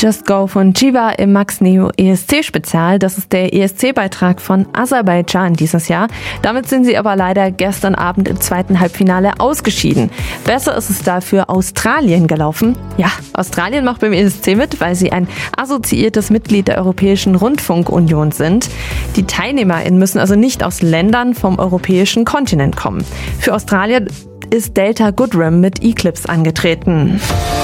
Just Go von Jiva im Max Neo ESC-Spezial. Das ist der ESC-Beitrag von Aserbaidschan dieses Jahr. Damit sind sie aber leider gestern Abend im zweiten Halbfinale ausgeschieden. Besser ist es dafür Australien gelaufen. Ja, Australien macht beim ESC mit, weil sie ein assoziiertes Mitglied der Europäischen Rundfunkunion sind. Die TeilnehmerInnen müssen also nicht aus Ländern vom europäischen Kontinent kommen. Für Australien ist Delta Goodrem mit Eclipse angetreten.